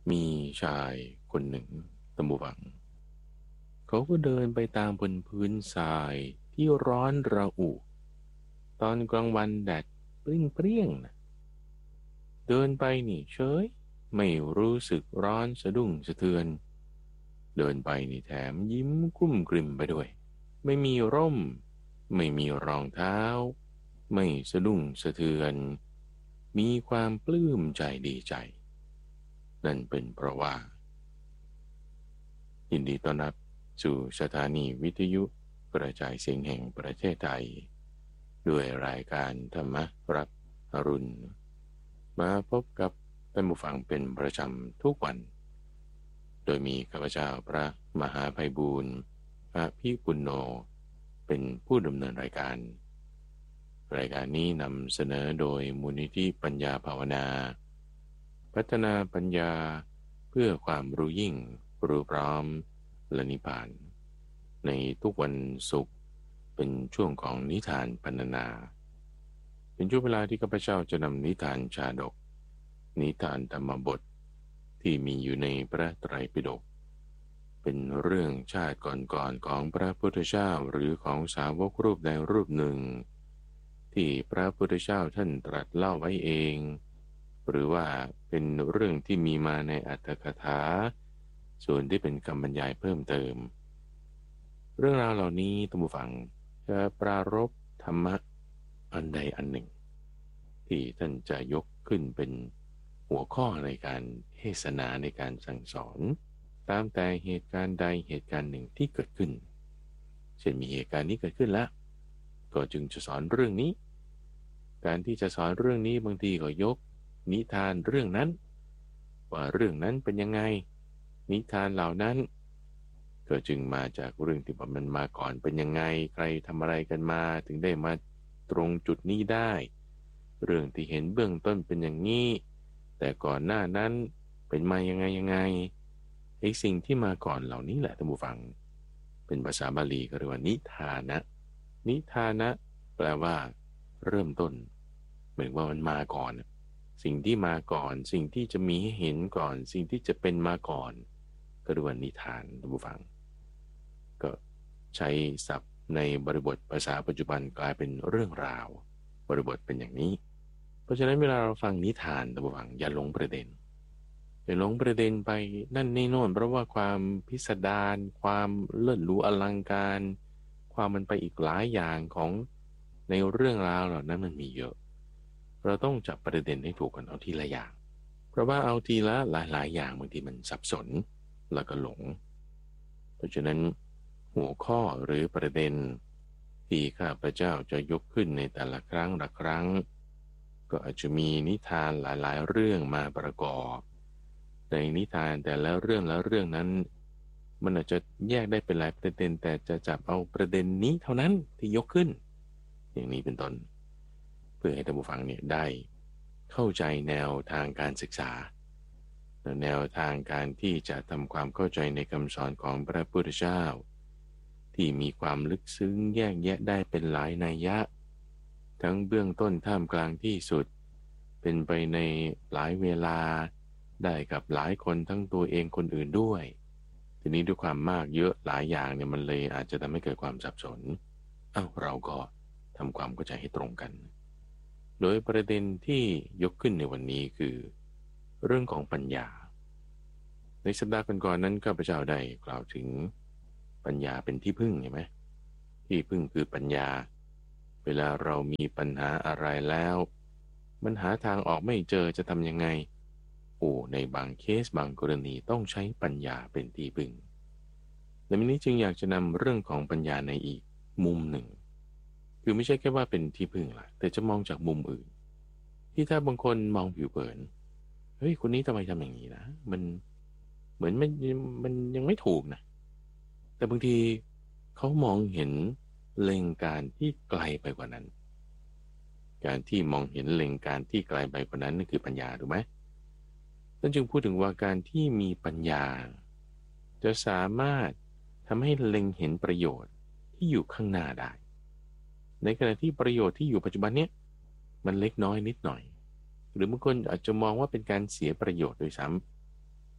มีชายคนหนึ่งตะบูวังเขาก็เดินไปตามบนพื้นทรายที่ร้อนระอุตอนกลางวันแดดเปรี้ยงๆนะเดินไปนี่เฉยไม่รู้สึกร้อนสะดุ้งสะเทือนเดินไปนี่แถมยิ้มกลุ้มกลิ่มไปด้วยไม่มีร่มไม่มีรองเท้าไม่สะดุ้งสะเทือนมีความปลื้มใจดีใจนั่นเป็นเพราะว่า ยินดีต้อนรับสู่สถานีวิทยุกระจายเสียงแห่งประเทศไทยด้วยรายการธรรมรับอรุณมาพบกับท่านผู้ฟังเป็นประจำทุกวันโดยมีข้าพเจ้าพระมหาไพบูรณ์อภิปุณโญเป็นผู้ดำเนินรายการนี้นำเสนอโดยมูลนิธิปัญญาภาวนาพัฒนาปัญญาเพื่อความรู้ยิ่งรู้พร้อมและนิพพานในทุกวันศุกร์เป็นช่วงของนิทานพรรณนาเป็นช่วงเวลาที่ข้าพเจ้าจะนำนิทานชาดกนิทานธรรมบทที่มีอยู่ในพระไตรปิฎกเป็นเรื่องชาติก่อนๆของพระพุทธเจ้าหรือของสาวกรูปใดรูปหนึ่งที่พระพุทธเจ้าท่านตรัสเล่าไว้เองหรือว่าเป็นเรื่องที่มีมาในอัตถกถาส่วนที่เป็นคำบรรยายเพิ่มเติมเรื่องราวเหล่านี้ท่านผู้ฟังจะปรารภธรรมะอันใดอันหนึ่งที่ท่านจะยกขึ้นเป็นหัวข้อในการเทศนาในการสั่งสอนตามแต่เหตุการณ์ใดเหตุการณ์หนึ่งที่เกิดขึ้นเช่นมีเหตุการณ์นี้เกิดขึ้นแล้วก็จึงจะสอนเรื่องนี้การที่จะสอนเรื่องนี้บางทีก็ยกนิทานเรื่องนั้นว่าเรื่องนั้นเป็นยังไงนิทานเหล่านั้นก็จึงมาจากเรื่องที่มันมาก่อนเป็นยังไงใครทำอะไรกันมาถึงได้มาตรงจุดนี้ได้เรื่องที่เห็นเบื้องต้นเป็นอย่างนี้แต่ก่อนหน้านั้นเป็นมายังไงไอ้สิ่งที่มาก่อนเหล่านี้แหละท่านผู้ฟังเป็นภาษาบาลีก็เรียกว่านิทานะนิทานะแปลว่าเริ่มต้นเหมือนว่ามันมาก่อนสิ่งที่มาก่อนสิ่งที่จะมีให้เห็นก่อนสิ่งที่จะเป็นมาก่อนก็เรียกว่านิทานท่านผู้ฟังก็ใช้ศัพท์ในบริบทภาษาปัจจุบันกลายเป็นเรื่องราวบริบทเป็นอย่างนี้เพราะฉะนั้นเวลาเราฟังนิทานท่านผู้ฟังอย่าหลงประเด็นอย่าหลงประเด็นไปนั่นนี่โน่นเพราะว่าความพิสดารความเลิศหรูอลังการความมันไปอีกหลายอย่างของในเรื่องราวเหล่านั้นมันมีเยอะเราต้องจับประเด็นให้ถูกกันเอาทีละอย่างเพราะว่าเอาทีละหลายๆอย่างบางทีมันสับสนแล้วก็หลงเพราะฉะนั้นหัวข้อหรือประเด็นที่ข้าพเจ้าจะยกขึ้นในแต่ละครั้งละครั้งก็อาจจะมีนิทานหลายๆเรื่องมาประกอบในนิทานแต่ละเรื่องนั้นมันอาจจะแยกได้เป็นหลายประเด็นแต่จะจับเอาประเด็นนี้เท่านั้นที่ยกขึ้นอย่างนี้เป็นต้นเพื่อให้ท่านผู้ฟังเนี่ยได้เข้าใจแนวทางการศึกษาแนวทางการที่จะทำความเข้าใจในคำสอนของพระพุทธเจ้าที่มีความลึกซึ้งแยกแยะได้เป็นหลายนัยยะทั้งเบื้องต้นท่ามกลางที่สุดเป็นไปในหลายเวลาได้กับหลายคนทั้งตัวเองคนอื่นด้วยทีนี้ด้วยความมากเยอะหลายอย่างเนี่ยมันเลยอาจจะทำให้เกิดความสับสนเราก็ทำความเข้าใจให้ตรงกันโดยประเด็นที่ยกขึ้นในวันนี้คือเรื่องของปัญญาในสัปดาห์ก่อนๆนั้นข้าพเจ้าได้กล่าวถึงปัญญาเป็นที่พึ่งใช่ไหมที่พึ่งคือปัญญาเวลาเรามีปัญหาอะไรแล้วมันหาทางออกไม่เจอจะทำยังไงในบางเคสบางกรณีต้องใช้ปัญญาเป็นที่พึ่งในวันนี้จึงอยากจะนำเรื่องของปัญญาในอีกมุมหนึ่งคือไม่ใช่แค่ว่าเป็นที่พึ่งล่ะแต่จะมองจากมุมอื่นที่ถ้าบางคนมองผิวเผินเฮ้ยคนนี้ทำไมทำอย่างนี้นะมันเหมือนมันยังไม่ถูกนะแต่บางทีเขามองเห็นเล็งการที่ไกลไปกว่านั้นการที่มองเห็นเล็งการที่ไกลไปกว่านั้นนั่นคือปัญญาถูกไหมนั่นจึงพูดถึงว่าการที่มีปัญญาจะสามารถทำให้เล็งเห็นประโยชน์ที่อยู่ข้างหน้าได้ในขณะที่ประโยชน์ที่อยู่ปัจจุบันเนี้ยมันเล็กน้อยนิดหน่อยหรือบางคนอาจจะมองว่าเป็นการเสียประโยชน์โดยซ้ำ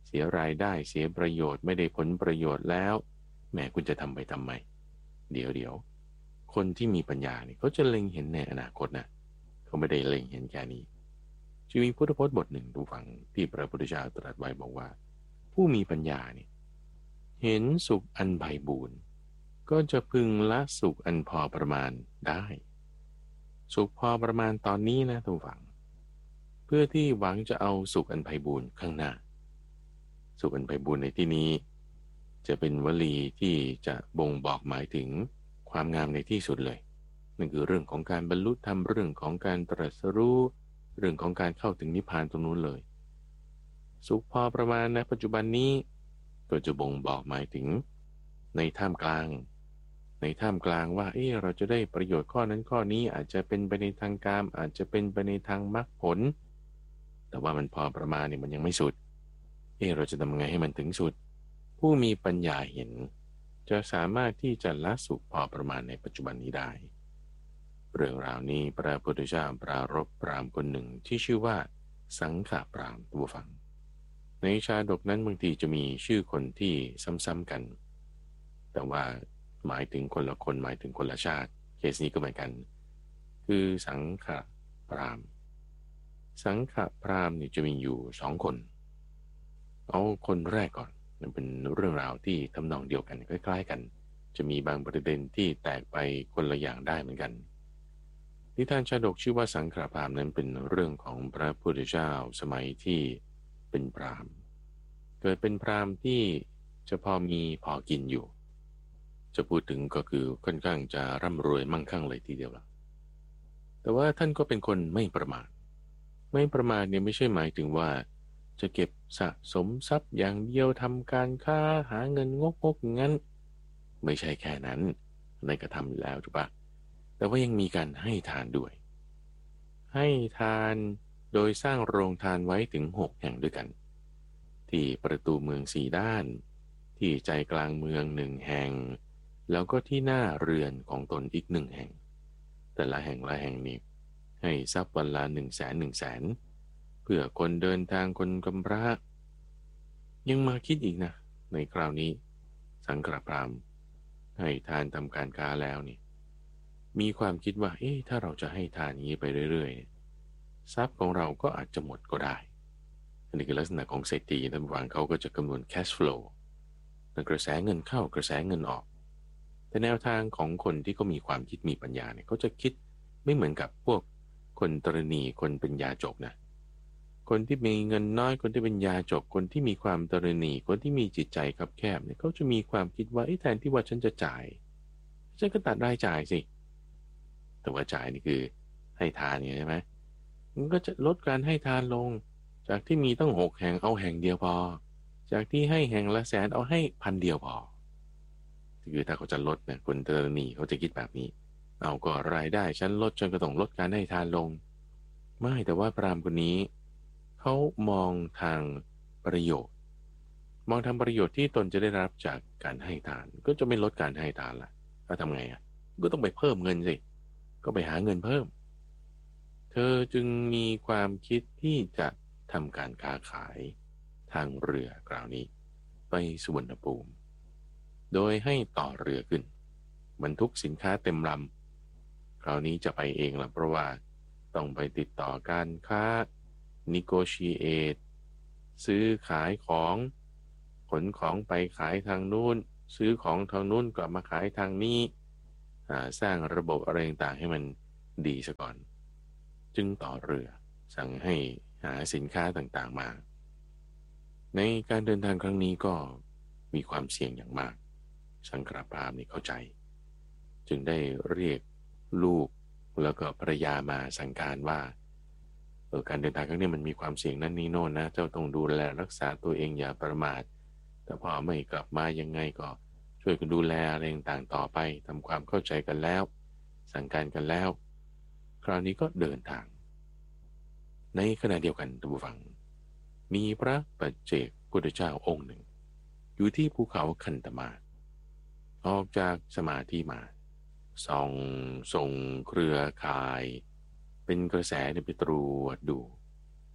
เสียรายได้เสียประโยชน์ไม่ได้ผลประโยชน์แล้วแหมคุณจะทำไปทำไมเดี๋ยวคนที่มีปัญญาเนี่ยเขาจะเล็งเห็นในอนาคตนะเขาไม่ได้เล็งเห็นแค่นี้จึงมีพุทธพจน์บทหนึ่งดูฟังที่พระพุทธเจ้าตรัสไว้บอกว่าผู้มีปัญญาเนี่ยเห็นสุขอันไพบูรณ์ก็จะพึงละสุขอันพอประมาณได้สุขพอประมาณตอนนี้นะทุกฝังเพื่อที่หวังจะเอาสุขอันไพบูรณ์ข้างหน้าสุขอันไพบูรณ์ในที่นี้จะเป็นวลีที่จะบ่งบอกหมายถึงความงามในที่สุดเลยนั่นคือเรื่องของการบรรลุธรรมเรื่องของการตรัสรู้เรื่องของการเข้าถึงนิพพานตรงนู้นเลยสุขพอประมาณในปัจจุบันนี้ก็จะบ่งบอกหมายถึงในท่ามกลางว่าเราจะได้ประโยชน์ข้อนั้นข้อนี้อาจจะเป็นไปในทางกามอาจจะเป็นไปในทางมรรคผลแต่ว่ามันพอประมาณเนี่ยมันยังไม่สุดเราจะทำไงให้มันถึงสุดผู้มีปัญญาเห็นจะสามารถที่จะละสุขพอประมาณในปัจจุบันนี้ได้เรื่องราวนี้พระพุทธเจ้าปรารภพราหมณ์คนหนึ่งที่ชื่อว่าสังฆปราหมณ์ตัวฟังในชาดกนั้นบางทีจะมีชื่อคนที่ซ้ำๆกันแต่ว่าหมายถึงคนละคนหมายถึงคนละชาติเคสนี้ก็เหมือนกันคือสังฆปราหมณ์สังฆปราหมณ์นี่จะมีอยู่2คนเอาคนแรกก่อนมันเป็นเรื่องราวที่ทำนองเดียวกันคล้ายๆกันจะมีบางประเด็นที่แตกไปคนละอย่างได้เหมือนกันนิทานชาดกชื่อว่าสังฆปราหมณ์นั้นเป็นเรื่องของพระพุทธเจ้าสมัยที่เป็นพราหมณ์เกิดเป็นพราหมณ์ที่จะพอมีพอกินอยู่จะพูดถึงก็คือค่อนข้างจะร่ำรวยมั่งคั่งเลยทีเดียวละแต่ว่าท่านก็เป็นคนไม่ประมาทเนี่ยไม่ใช่หมายถึงว่าจะเก็บสะสมทรัพย์อย่างเดียวทำการค้าหาเงินงกงั้นไม่ใช่แค่นั้นในกระทำอยู่แล้วถูกปะแต่ว่ายังมีการให้ทานด้วยให้ทานโดยสร้างโรงทานไว้ถึง6แห่งด้วยกันที่ประตูเมือง4ด้านที่ใจกลางเมือง1แห่งแล้วก็ที่หน้าเรือนของตนอีก1แห่งแต่ละแห่งนี้ให้ทรัพย์วันละ100,000เพื่อคนเดินทางคนกำพร้ายังมาคิดอีกนะในคราวนี้สังฆปราหมณ์ให้ทานทำการค้าแล้วนี่มีความคิดว่าถ้าเราจะให้ทานนี้ไปเรื่อยๆทรัพย์ของเราก็อาจจะหมดก็ได้อันนี้คือลักษณะของเศรษฐีท่านผู้ฟังเขาก็จะคำนวณ cash flow กระแสเงินเข้ากระแสเงินออกแต่แนวทางของคนที่เขามีความคิดมีปัญญาเนี่ยเขาจะคิดไม่เหมือนกับพวกคนตรณีคนเป็นยาจกนะคนที่มีเงินน้อยคนที่เป็นยาจกคนที่มีความตรณีคนที่มีจิตใจคับแคบเนี่ยเขาจะมีความคิดว่าแทนที่ว่าฉันจะจ่ายฉันก็ตัดรายจ่ายสิแต่ว่าจ่ายนี่คือให้ทานใช่ไหมมันก็จะลดการให้ทานลงจากที่มีต้อง6แห่งเอาแห่งเดียวพอจากที่ให้แห่งละ100,000เอาให้1,000เดียวพอคือถ้าเขาจะลดเนี่ยคนตรณีเขาจะคิดแบบนี้เอาก็รายได้ฉันลดฉันก็ต้องลดการให้ทานลงไม่แต่ว่าพราหมณ์คนนี้เขามองทางประโยชน์ที่ตนจะได้รับจากการให้ทานก็จะไม่ลดการให้ทานละแล้วทำไงก็ต้องไปเพิ่มเงินสิก็ไปหาเงินเพิ่มเธอจึงมีความคิดที่จะทำการค้าขายทางเรือกล่าวนี้ไปสุวรรณภูมิโดยให้ต่อเรือขึ้นบรรทุกสินค้าเต็มลำคราวนี้จะไปเองละเพราะว่าต้องไปติดต่อการค้า negotiate ซื้อขายของขนของไปขายทางนู้นซื้อของทางนู้นกลับมาขายทางนี้สร้างระบบอะไรต่างๆให้มันดีซะก่อนจึงต่อเรือสั่งให้หาสินค้าต่างๆมาในการเดินทางครั้งนี้ก็มีความเสี่ยงอย่างมากสังฆปราหมณ์นี่เข้าใจจึงได้เรียกลูกแล้วก็ภรรยามาสั่งการว่าการเดินทางครั้งนี้มันมีความเสี่ยงนั่นนี่โน่นนะเจ้าต้องดูแลรักษาตัวเองอย่าประมาทแต่พอไม่กลับมายังไงก็ช่วยกันดูแลอะไรต่างๆต่อไปทำความเข้าใจกันแล้วสั่งการกันแล้วคราวนี้ก็เดินทางในขณะเดียวกันท่านผู้ฟังมีพระปัจเจกพุทธเจ้าองค์หนึ่งอยู่ที่ภูเขาคันธมาศออกจากสมาธิมาส่งเครือข่ายเป็นกระแสไปตรวจดู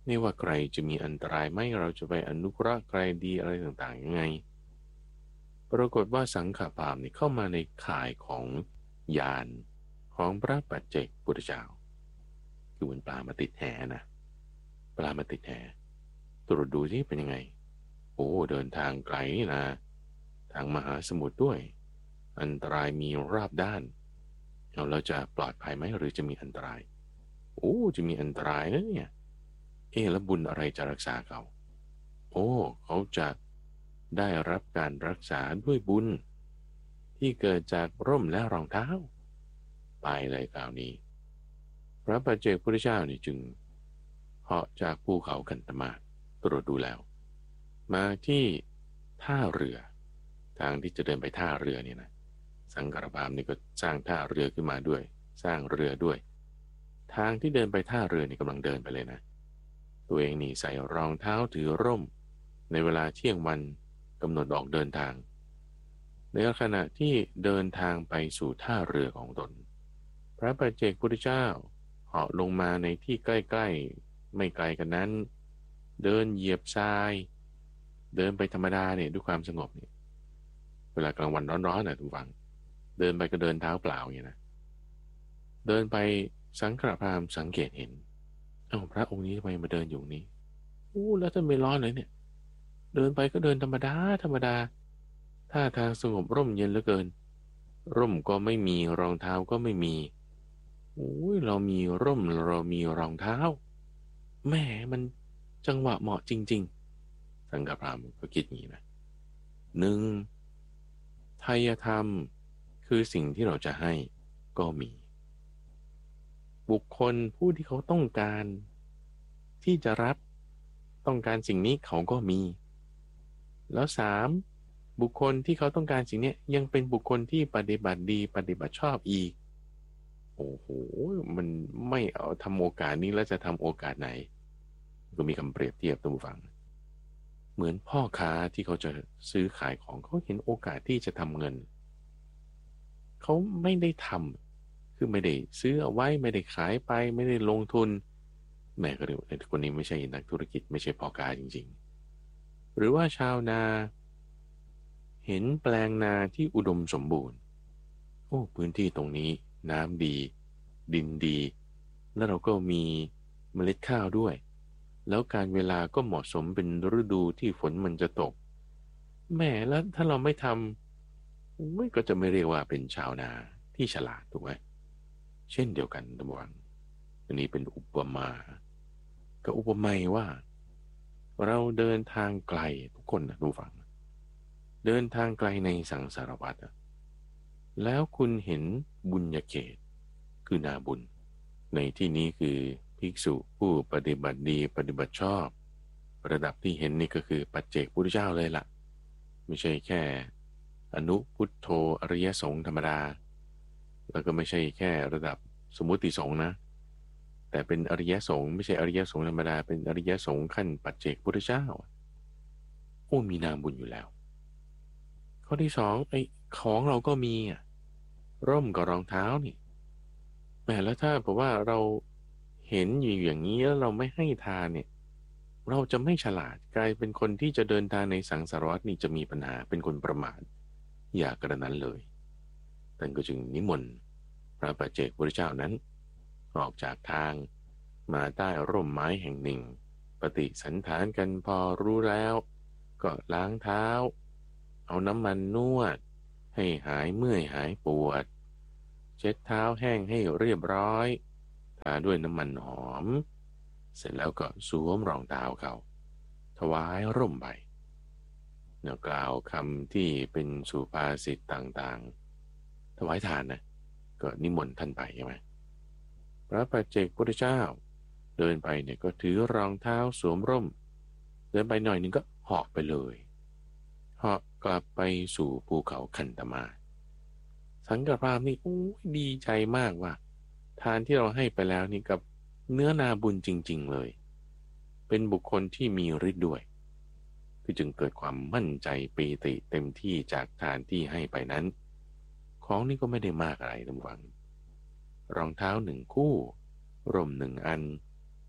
ไม่ว่าใครจะมีอันตรายไหมเราจะไปอนุเคราะห์ใครดีอะไรต่างๆยังไงปรากฏว่าสังฆปามนี่เข้ามาในข่ายของญาณของพระปัจเจกพุทธเจ้าคือมันปลามาติดแหนะปลามาติดแหตรวจดูที่เป็นยังไงโอ้เดินทางไกลนี่นะทางมหาสมุทรด้วยอันตรายมีรอบด้านเราจะปลอดภัยไหมหรือจะมีอันตรายโอ้จะมีอันตรายนะเนี่ยแล้วบุญอะไรจะรักษาเขาโอ้เขาจะได้รับการรักษาด้วยบุญที่เกิดจากร่มและรองเท้าไปเลยคราวนี้พระปัจเจกพุทธเจ้านี่จึงเหาะจากภูเขาคันธมาศตรวจดูแล้วมาที่ท่าเรือทางที่จะเดินไปท่าเรือเนี่ยนะสังฆรพามนี่ก็สร้างท่าเรือขึ้นมาด้วยสร้างเรือด้วยทางที่เดินไปท่าเรือนี่กำลังเดินไปเลยนะตัวเองนี่ใส่รองเท้าถือร่มในเวลาเที่ยงวันกำหนดออกเดินทางในขณะที่เดินทางไปสู่ท่าเรือของตนพระปัจเจกพุทธเจ้าเหาะลงมาในที่ใกล้ๆไม่ไกลกันนั้นเดินเหยียบทรายเดินไปธรรมดาเนี่ยด้วยความสงบเนี่ยเวลากลางวันร้อนๆนะทุกฝังเดินไปก็เดินเท้าเปล่าอย่างนี้นะเดินไปสังฆพราหมณ์สังเกตเห็นพระองค์นี้ทำไมมาเดินอยู่นี้แล้วท่านไม่ร้อนเลยเนี่ยเดินไปก็เดินธรรมดาธรรมดาท่าทางสงบร่มเย็นเหลือเกินร่มก็ไม่มีรองเท้าก็ไม่มีเรามีร่มเรามีรองเท้าแม่มันจังหวะเหมาะจริงๆสังฆพราหมณ์ก็คิดอย่างนี้นะหนึ่งไทยธรรมคือสิ่งที่เราจะให้ก็มีบุคคลผู้ที่เขาต้องการที่จะรับต้องการสิ่งนี้เขาก็มีแล้วสามบุคคลที่เขาต้องการสิ่งนี้ยังเป็นบุคคลที่ปฏิบัติดีปฏิบัติชอบอีกโอ้โหมันไม่เอาทำโอกาสนี้แล้วจะทำโอกาสไหนก็มีคำเปรียบเทียบตัวฟังเหมือนพ่อค้าที่เขาจะซื้อขายของเขาเห็นโอกาสที่จะทำเงินเขาไม่ได้ทำคือไม่ได้ซื้อเอาไว้ไม่ได้ขายไปไม่ได้ลงทุนแม่ก็เรียกว่าคนนี้ไม่ใช่นักธุรกิจไม่ใช่พ่อค้าจริงๆหรือว่าชาวนาเห็นแปลงนาที่อุดมสมบูรณ์พื้นที่ตรงนี้น้ำดีดินดีแล้วเราก็มีเมล็ดข้าวด้วยแล้วการเวลาก็เหมาะสมเป็นฤดูที่ฝนมันจะตกแม่แล้วถ้าเราไม่ทำก็จะไม่เรียกว่าเป็นชาวนาที่ฉลาดถูกไหมเช่นเดียวกันทุกวันอันนี้เป็นอุปมากับอุปไมยว่าเราเดินทางไกลทุกคนนะทุกฝังเดินทางไกลในสังสารวัฏแล้วคุณเห็นบุญญาเขตคือนาบุญในที่นี้คือภิกษุผู้ปฏิบัติดีปฏิบัติชอบระดับที่เห็นนี่ก็คือปัจเจกพุทธเจ้าเลยล่ะไม่ใช่แค่อนุพุทโธอริยสงฆ์ธรรมดาแล้วก็ไม่ใช่แค่ระดับสมมุติสงฆ์นะแต่เป็นอริยสงฆ์ไม่ใช่อริยสงฆ์ธรรมดาเป็นอริยสงฆ์ขั้นปัจเจกพุทธเจ้ามีนามบุญอยู่แล้วข้อที่สองของเราก็มีร่มกับรองเท้านี่แหมแล้วถ้าบอกว่าเราเห็นอยู่อย่างนี้แล้วเราไม่ให้ทานเนี่ยเราจะไม่ฉลาดกลายเป็นคนที่จะเดินทางในสังสารวัฏนี่จะมีปัญหาเป็นคนประมาทอย่ากระนั้นเลยท่านก็จึงนิมนต์พระปัจเจกพุทธเจ้านั้นออกจากทางมาใต้ร่มไม้แห่งหนึ่งปฏิสันถานกันพอรู้แล้วก็ล้างเท้าเอาน้ำมันนวดให้หายเมื่อยหายปวดเช็ดเท้าแห้งให้เรียบร้อยทาด้วยน้ำมันหอมเสร็จแล้วก็สวมรองเท้าเขาถวายร่มใบกล่าวคำที่เป็นสุภาษิตต่างๆถวายทานนะก็นิมนต์ท่านไปใช่ไหมพระปัจเจกพุทธเจ้าเดินไปเนี่ยก็ถือรองเท้าสวมร่มเดินไปหน่อยนึงก็เหาะไปเลยเหาะกลับไปสู่ภูเขาคันธมาศสังฆพราหมณ์นี่ดีใจมากว่าทานที่เราให้ไปแล้วนี่กับเนื้อนาบุญจริงๆเลยเป็นบุคคลที่มีฤทธิ์ด้วยคือจึงเกิดความมั่นใจปีติเต็มที่จากทานที่ให้ไปนั้นของนี่ก็ไม่ได้มากอะไรทุกวันรองเท้า1 คู่ร่ม1 อัน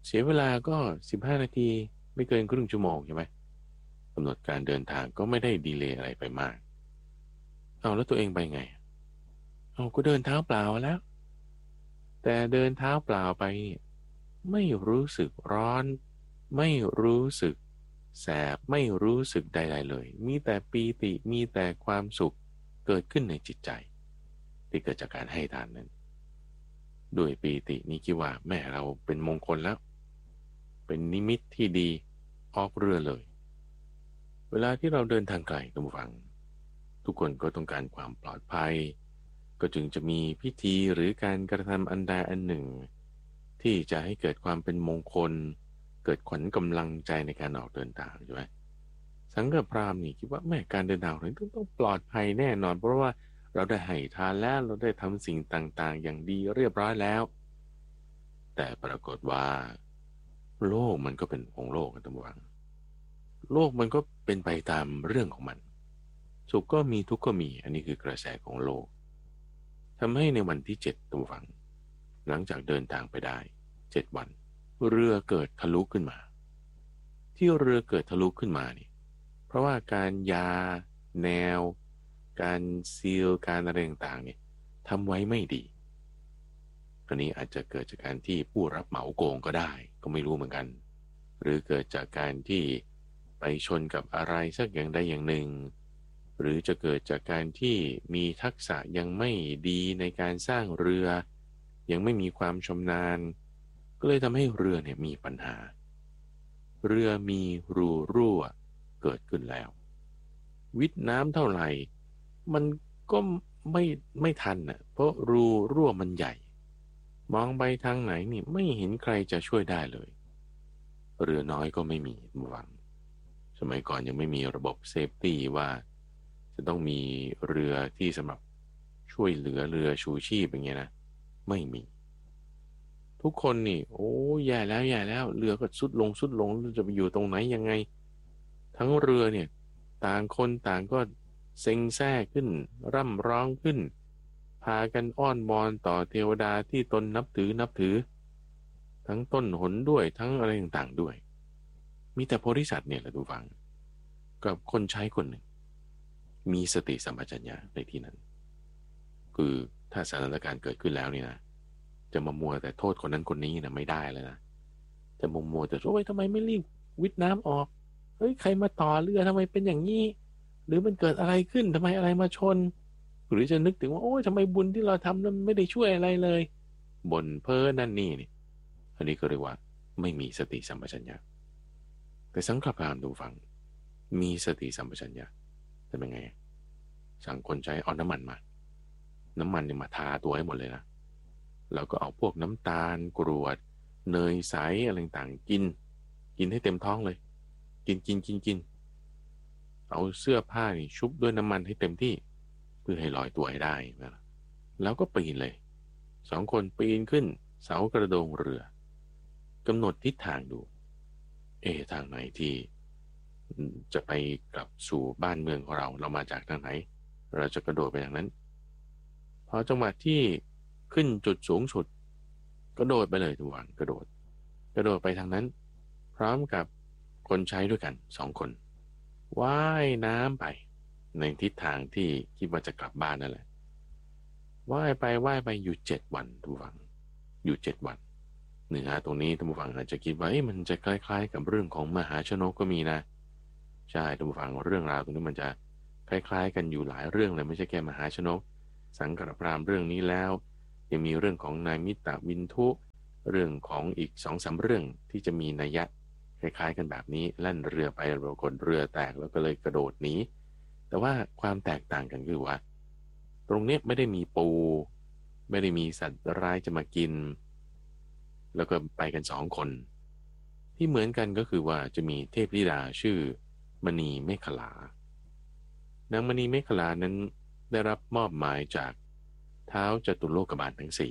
เสียเวลาก็15 นาทีไม่เกินครึ่งชั่วโมงใช่ไหมกำหนดการเดินทางก็ไม่ได้ดีเลย์อะไรไปมากเอาแล้วตัวเองไปไงเอาก็เดินเท้าเปล่าแล้วแต่เดินเท้าเปล่าไปเนี่ยไม่รู้สึกร้อนไม่รู้สึกแสบไม่รู้สึกใดๆเลยมีแต่ปีติมีแต่ความสุขเกิดขึ้นในจิตใจที่เกิดจากการให้ทานนั้นด้วยปีตินี้คิดว่าแม่เราเป็นมงคลแล้วเป็นนิมิตที่ดีออกเรือเลยเวลาที่เราเดินทางไกลท่านผู้ฟังทุกคนก็ต้องการความปลอดภัยก็จึงจะมีพิธีหรือการกระทำอันใดอันหนึ่งที่จะให้เกิดความเป็นมงคลเกิดขวัญกำลังใจในการออกเดินทางใช่ไหมสังฆพราหมณ์นี่คิดว่าแม่การเดินทางของเราต้องปลอดภัยแน่นอนเพราะว่าเราได้ให้ทานแล้วเราได้ทำสิ่งต่างๆอย่างดีเรียบร้อยแล้วแต่ปรากฏว่าโลกมันก็เป็นของโลกกันทั้งวันโลกมันก็เป็นไปตามเรื่องของมันสุขก็มีทุกข์ก็มีอันนี้คือกระแสของโลกทำให้ในวันที่7ตัวฝังหลังจากเดินทางไปได้7 วันเรือเกิดทะลุขึ้นมาที่เรือเกิดทะลุขึ้นมานี่เพราะว่าการยาแนวการซีลการอะไรต่างๆเนี่ยทำไว้ไม่ดีอันนี้อาจจะเกิดจากการที่ผู้รับเหมาโกงก็ได้ก็ไม่รู้เหมือนกันหรือเกิดจากการที่ไปชนกับอะไรสักอย่างใดอย่างหนึ่งหรือจะเกิดจากการที่มีทักษะยังไม่ดีในการสร้างเรือยังไม่มีความชำนาญก็เลยทำให้เรือเนี่ยมีปัญหาเรือมีรูรั่วเกิดขึ้นแล้ววิทน้ำเท่าไหร่มันก็ไม่ไม่ทันน่ะเพราะรูรั่วมันใหญ่มองไปทางไหนนี่ไม่เห็นใครจะช่วยได้เลยเรือน้อยก็ไม่มีหวังสมัยก่อนยังไม่มีระบบเซฟตี้ว่าจะต้องมีเรือที่สำหรับช่วยเหลือเรือชูชีพอย่างเงี้ยนะไม่มีทุกคนนี่โอ้แย่แล้วแย่แล้วเรือก็สุดลงจะไปอยู่ตรงไหนยังไงทั้งเรือเนี่ยต่างคนต่างก็เซ็งแซ่ขึ้นร่ำร้องขึ้นพากันอ้อนวอนต่อเทวดาที่ตนนับถือทั้งต้นหนด้วยทั้งอะไรต่างๆด้วยมีแต่โพธิสัตว์เนี่ยแหละทุกฝังกับคนใช้คนหนึ่งมีสติสัมปชัญญะในที่นั้นคือถ้าสถานการณ์เกิดขึ้นแล้วนี่นะจะมามัวแต่โทษคนนั้นคนนี้นะไม่ได้แล้วนะจะมัวแต่โอ้ยทำไมไม่รีบวิทน้ำออกเฮ้ยใครมาต่อเรือทำไมเป็นอย่างนี้หรือมันเกิดอะไรขึ้นทำไมอะไรมาชนหรือจะนึกถึงว่าโอ้ยทำไมบุญที่เราทำนั้นไม่ได้ช่วยอะไรเลยบ่นเพ้อนั่นนี่อันนี้ก็เรียกว่าไม่มีสติสัมปชัญญะแต่สังฆพราหมณ์ดูฟังมีสติสัมปชัญญะจะเป็นไงสั่งคนใช้เอาน้ำมันเนี่ยมาทาตัวให้หมดเลยนะแล้วก็เอาพวกน้ำตาลกรวดเนยใสอะไรต่างกินให้เต็มท้องเลยกินเอาเสื้อผ้านี่ชุบด้วยน้ำมันให้เต็มที่เพื่อให้ลอยตัวให้ได้นะแล้วก็ปีนเลย2 คนปีนขึ้นเสากระโดงเรือกำหนดทิศทางดูทางไหนที่จะไปกลับสู่บ้านเมืองของเรามาจากทางไหนเราจะกระโดดไปทางนั้นพอจังหวะที่ขึ้นจุดสูงสุดกระโดดไปเลยทุกวันกระโดดไปทางนั้นพร้อมกับคนใช้ด้วยกัน2 คนว่ายน้ำไปในทิศทางที่คิดว่าจะกลับบ้านนั่นแหละว่ายไปอยู่7 วันทุกฝังอยู่7 วันเนื้อตรงนี้ท่านผู้ฟังอาจจะคิดว่ามันจะคล้ายๆกับเรื่องของมหาชนกก็มีนะใช่ท่านผู้ฟังเรื่องราวตรงนี้มันจะคล้ายๆกันอยู่หลายเรื่องเลยไม่ใช่แค่มหาชนกสังฆพราหมณ์เรื่องนี้แล้วยังมีเรื่องของนายมิตรวินทุเรื่องของอีก2-3เรื่องที่จะมีนัยยะคล้ายๆกันแบบนี้แล่นเรือไปปรากฏเรือแตกแล้วก็เลยกระโดดหนีแต่ว่าความแตกต่างกันคือว่าตรงนี้ไม่ได้มีปูไม่ได้มีสัตว์ร้ายจะมากินแล้วก็ไปกัน2 คนที่เหมือนกันก็คือว่าจะมีเทพธิดาชื่อมณีเมขลานางมณีเมขลานั้นได้รับมอบหมายจากท้าวจตุโลกบาลทั้ง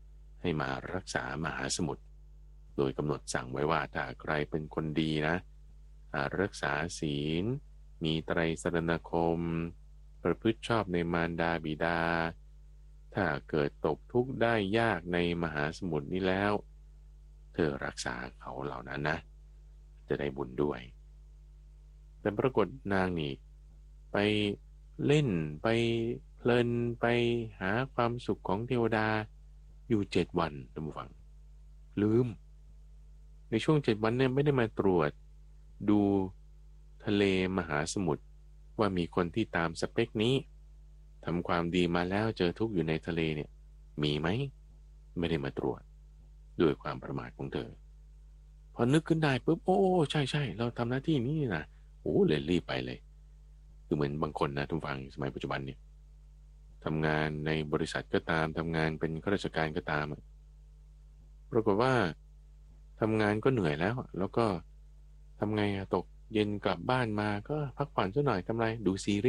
4ให้มารักษามหาสมุทรโดยกำหนดสั่งไว้ว่าถ้าใครเป็นคนดีนะรักษาศีลมีไตรสรณคมประพฤติชอบในมารดาบิดาถ้าเกิดตกทุกข์ได้ยากในมหาสมุทรนี้แล้วธอรักษาเขาเหล่านั้นนะจะได้บุญด้วยแต่ปรากฏนางนี่ไปเล่นไปเพลินไปหาความสุขของเทวดาอยู่7 วันท่านผู้ฟังลืมในช่วง7 วันเนี่ยไม่ได้มาตรวจดูทะเลมหาสมุทรว่ามีคนที่ตามสเปคนี้ทำความดีมาแล้วเจอทุกข์อยู่ในทะเลเนี่ยมีไหมไม่ได้มาตรวจด้วยความประมาทของเธอพอนึกขึ้นได้ปุ๊บโอ้ใช่ใช่เราทำหน้าที่นี้นะโอ้เลยรีบไปเลยคือเหมือนบางคนนะทุกฟังสมัยปัจจุบันเนี่ยทำงานในบริษัทก็ตามทำงานเป็นข้าราชการก็ตามปรากฏว่าทำงานก็เหนื่อยแล้วก็ทำไงตกเย็นกลับบ้านมาก็พักผ่อนสักหน่อยทำไร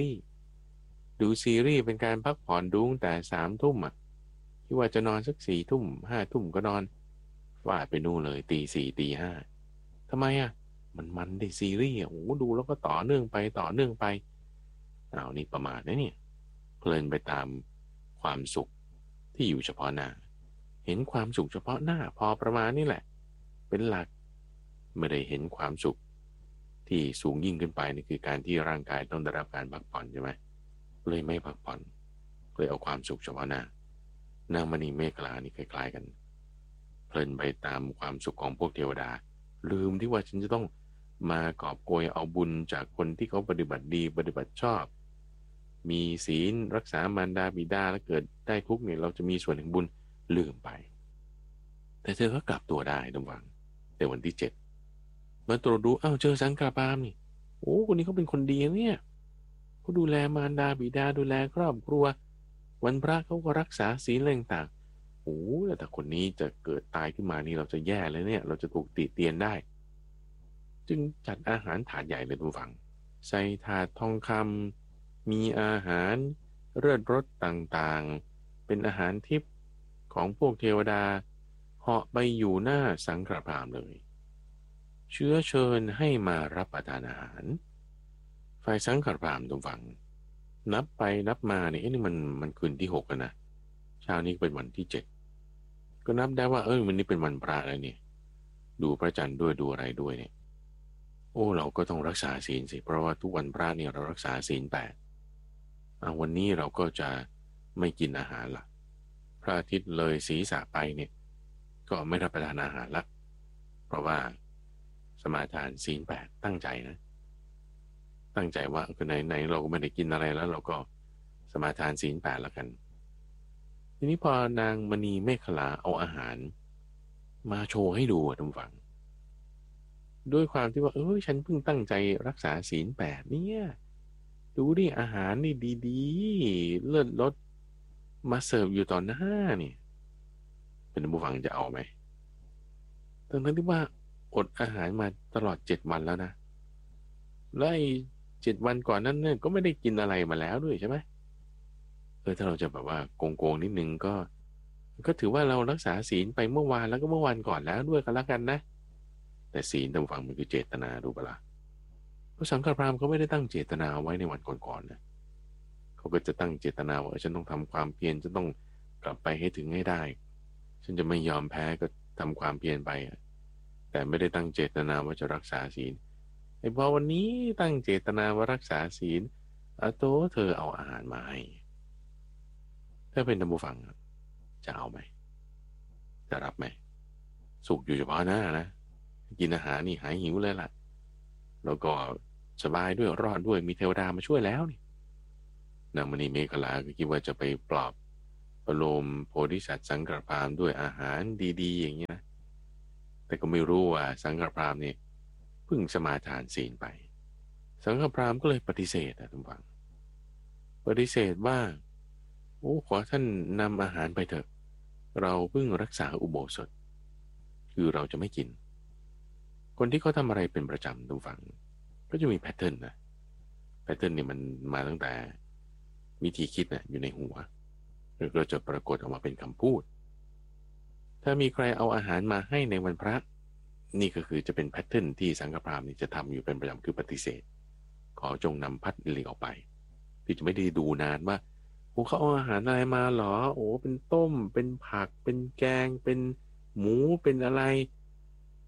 ดูซีรีส์เป็นการพักผ่อนดูตั้งแต่3 ทุ่มที่ว่าจะนอนสัก4 ทุ่ม5 ทุ่มก็นอนฟาดไปนู่นเลยตี 4 ตี 5ทำไมมันได้ซีรีส์โอ้ดูแล้วก็ต่อเนื่องไปเอานี่ประมาทนะเนี่ยเพลินไปตามความสุขที่อยู่เฉพาะหน้าเห็นความสุขเฉพาะหน้าพอประมาณนี่แหละเป็นหลักไม่ได้เห็นความสุขที่สูงยิ่งขึ้นไปนี่คือการที่ร่างกายต้องได้รับการพักผ่อนใช่ไหมเลยไม่พักผ่อนเลยเอาความสุขเฉพาะหน้านางมณีเมขลานี่คล้ายๆกันเพลินไปตามความสุขของพวกเทวดาลืมที่ว่าฉันจะต้องมากอบโกยเอาบุญจากคนที่เขาปฏิบัติดีปฏิบัติชอบมีศีลรักษามารดาบิดาแล้วเกิดได้ทุกข์เนี่ยเราจะมีส่วนแห่งบุญลืมไปแต่เธอก็กลับตัวได้ทุกวันในวันที่7มาตรวจดูอ้าวเจอสังฆปามนี่โอ้คนนี้เขาเป็นคนดีเนี่ยเขาดูแลมารดาบิดาดูแลครอบครัววันพระเขาก็รักษาศีลอะไรต่างๆโอ้แต่คนนี้จะเกิดตายขึ้นมานี่เราจะแย่เลยเนี่ยเราจะถูกติเตียนได้จึงจัดอาหารถาดใหญ่เลยทุกฝั่งใส่ถาดทองคำมีอาหารเลิศรสต่างๆเป็นอาหารทิพย์ของพวกเทวดาเหาะไปอยู่หน้าสังฆพราหมณ์เลยเชื้อเชิญให้มารับประทานอาหารฝ่ายสังฆพราหมณ์ทุกฝั่งนับไปนับมาเนี่ยนี่มันคืนที่6แล้วนะเช้านี้เป็นวันที่7ก็นับได้ว่าวันนี้เป็นวันพระแล้วเนี่ยดูพระจันทร์ด้วยดูอะไรด้วยเนี่ยโอ้เราก็ต้องรักษาศีลสิเพราะว่าทุกวันพระเนี่ยเรารักษาศีล8วันนี้เราก็จะไม่กินอาหารละพระอาทิตย์เลยศีรษะไปเนี่ยก็ไม่รับประทานอาหารละเพราะว่าสมาทานศีล8ตั้งใจนะตั้งใจว่าไหนเราก็ไม่ได้กินอะไรแล้วเราก็สมาทานศีล8แล้วกันทีนี้พอนางมณีเมขลาเอาอาหารมาโชว์ให้ดูท่านฟังด้วยความที่ว่าฉันเพิ่งตั้งใจรักษาศีล8เนี่ยดูดิอาหารนี่ดีๆเลิศรสมาเสิร์ฟอยู่ต่อหน้านี่เป็นผู้ฟังจะเอาไหมทั้งที่ว่าอดอาหารมาตลอด7 วันแล้วนะแล้ว7 วันก่อนนั้นเนี่ยก็ไม่ได้กินอะไรมาแล้วด้วยใช่ไหมถ้าเราจะแบบว่าโกงนิดนึงก็ถือว่าเรารักษาศีลไปเมื่อวานแล้วก็เมื่อวันก่อนแล้วด้วยกันละกันนะแต่ศีลตามฟังมันคือเจตนาดูปะล่ะเพราะสังฆพราหมณ์เขาไม่ได้ตั้งเจตนาไว้ในวันก่อนๆนะเขาก็จะตั้งเจตนาว่าฉันต้องทำความเพียรฉันต้องกลับไปให้ถึงให้ได้ฉันจะไม่ยอมแพ้ก็ทำความเพียรไปแต่ไม่ได้ตั้งเจตนาว่าจะรักษาศีลพอวันนี้ตั้งเจตนาว่ารักษาศีลโตเธอเอาอาหารมาให้ถ้าเป็นธรรมฟังจะเอาไหมจะรับไหมสุขอยู่เฉพาะหน้านะกินอาหารนี่หายหิวเลยล่ะแล้วก็สบายด้วยรอดด้วยมีเทวดามาช่วยแล้วนี่นางมณีเมขลาก็คิดว่าจะไปปลอบประโลมโพธิสัตว์สังฆพราหมณ์ด้วยอาหารดีๆอย่างนี้นะแต่ก็ไม่รู้ว่าสังฆพราหมณ์นี่เพิ่งสมาทานศีลไปสังฆพราหมณ์ก็เลยปฏิเสธทุกฝังปฏิเสธว่าขอท่านนำอาหารไปเถอะเราเพิ่งรักษาอุโบสถคือเราจะไม่กินคนที่เขาทำอะไรเป็นประจำทุกฝังก็จะมีแพทเทิร์นนะแพทเทิร์นนี่มันมาตั้งแต่วิธีคิดนะอยู่ในหัวแล้วก็จะปรากฏออกมาเป็นคำพูดถ้ามีใครเอาอาหารมาให้ในวันพระนี่ก็คือจะเป็นแพทเทิร์นที่สังฆพราหมณ์นี่จะทำอยู่เป็นประจำคือปฏิเสธขอจงนำพัดหลีกออกไปที่จะไม่ได้ดูนานว่าเขาเอาอาหารอะไรมาหรอเป็นต้มเป็นผักเป็นแกงเป็นหมูเป็นอะไร